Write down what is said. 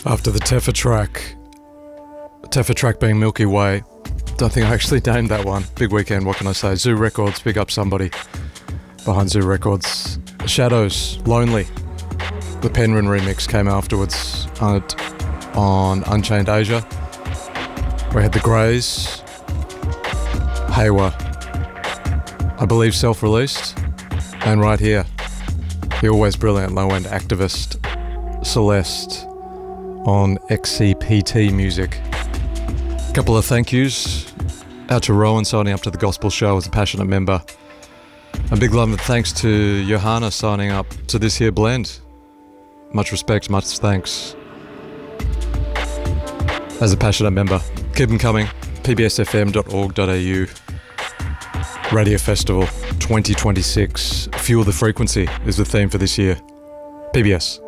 After the Teffa track being Milky Way, don't think I actually named that one. Big weekend, what can I say? Zoo Records, big up somebody behind Zoo Records. Shadows, Lonely. The Penryn remix came afterwards on Unchained Asia. We had the Greys, Haywa, I believe self-released, and right here, the always brilliant low-end activist Celeste on XCPT Music. A couple of thank yous out to Rowan signing up to the Gospel Show as a passionate member. A big love and thanks to Johanna signing up to this here blend. Much respect, much thanks. As a passionate member, keep them coming. pbsfm.org.au. Radio Festival 2026. Fuel the Frequency is the theme for this year. PBS.